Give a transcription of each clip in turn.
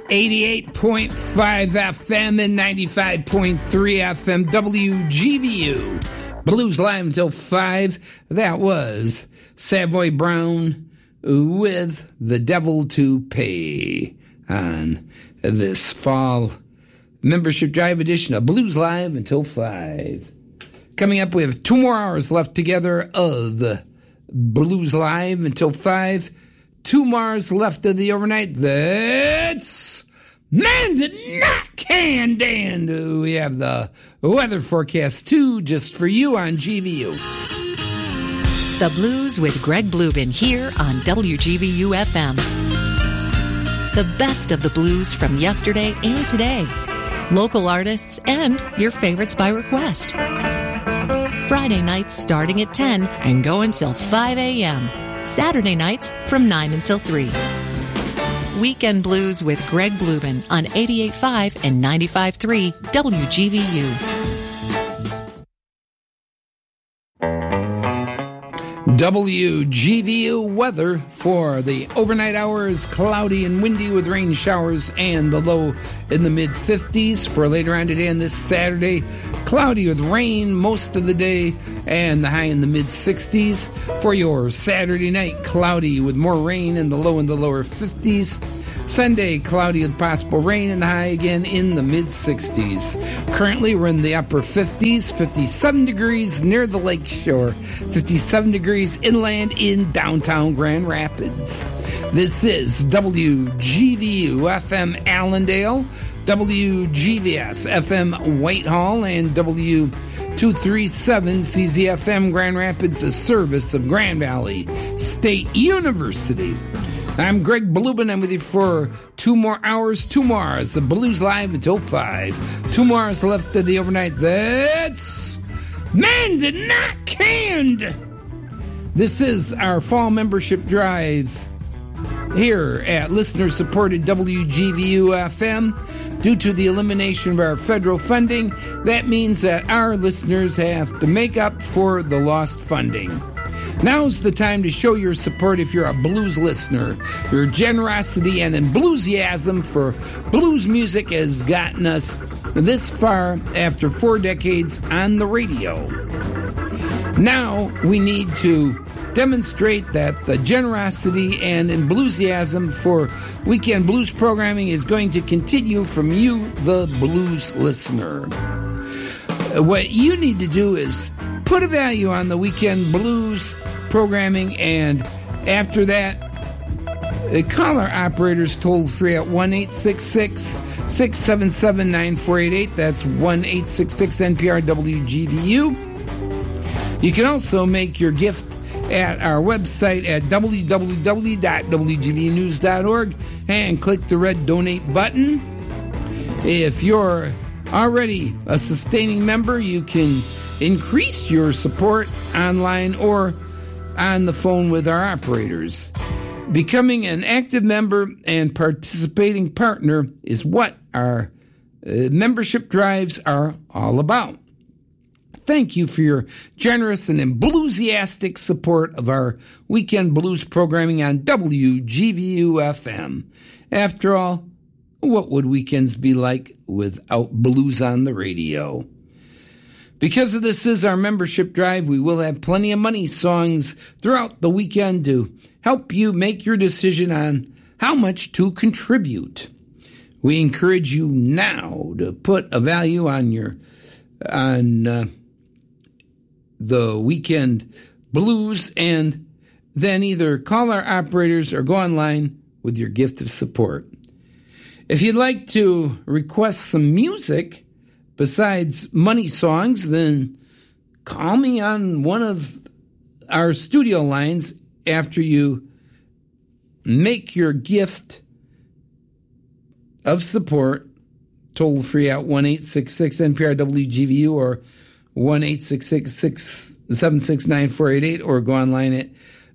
88.5 FM and 95.3 FM WGVU. Blues Live until 5. That was Savoy Brown with The Devil to Pay on this fall membership drive edition of Blues Live until 5. Coming up, we have 2 more hours left together of Blues Live until 5. 2 more hours left of the overnight. That's Man Did Not Canned. And we have the weather forecast, too, just for you on GVU. The Blues with Greg Blubin here on WGVU FM. The best of the blues from yesterday and today. Local artists and your favorites by request. Friday nights starting at 10 and go until 5 a.m. Saturday nights from 9 until 3. Weekend Blues with Greg Blubin on 88.5 and 95.3 WGVU. WGVU weather for the overnight hours, cloudy and windy with rain showers and the low in the mid-50s. For later on today and this Saturday, cloudy with rain most of the day and the high in the mid-60s. For your Saturday night, cloudy with more rain and the low in the lower 50s. Sunday, cloudy with possible rain and the high again in the mid-60s. Currently, we're in the upper 50s, 57 degrees near the lake shore, 57 degrees inland in downtown Grand Rapids. This is WGVU FM Allendale, WGVS FM Whitehall, and W237 CZFM Grand Rapids, a service of Grand Valley State University. I'm Greg Blubin. I'm with you for 2 more hours, 2 more hours. The Blues Live until 5. 2 more hours left of the overnight. That's Man Did Not Canned. This is our fall membership drive here at listener-supported WGVU FM. Due to the elimination of our federal funding, that means that our listeners have to make up for the lost funding. Now's the time to show your support if you're a blues listener. Your generosity and enthusiasm for blues music has gotten us this far after 4 decades on the radio. Now we need to demonstrate that the generosity and enthusiasm for weekend blues programming is going to continue from you, the blues listener. What you need to do is put a value on the weekend blues programming, and after that, call our operators toll free at 1-866-677-9488. That's 1-866-NPR-WGVU. You can also make your gift at our website at www.wgvnews.org and click the red donate button. If you're already a sustaining member, you can increase your support online or on the phone with our operators. Becoming an active member and participating partner is what our membership drives are all about. Thank you for your generous and enthusiastic support of our weekend blues programming on WGVU FM. After all, what would weekends be like without blues on the radio? Because of this is our membership drive, we will have plenty of money songs throughout the weekend to help you make your decision on how much to contribute. We encourage you now to put a value on the weekend blues, and then either call our operators or go online with your gift of support. If you'd like to request some music besides money songs, then call me on one of our studio lines after you make your gift of support, toll free at 1-866-NPR-WGVU or 1-866-676-9488, or go online at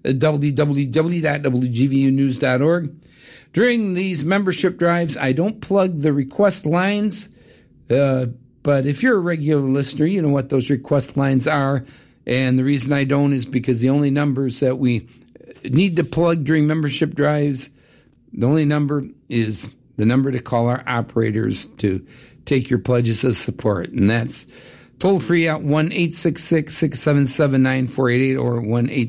www.wgvunews.org. During these membership drives, I don't plug the request lines, but if you're a regular listener, you know what those request lines are. And the reason I don't is because the only numbers that we need to plug during membership drives, the only number is the number to call our operators to take your pledges of support. And that's toll free at 1-866-677-9488 or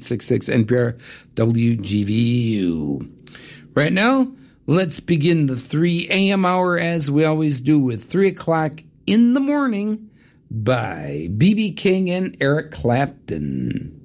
1-866-NPR-WGVU. Right now, let's begin the 3 a.m. hour as we always do with 3 o'clock in the morning by B.B. King and Eric Clapton.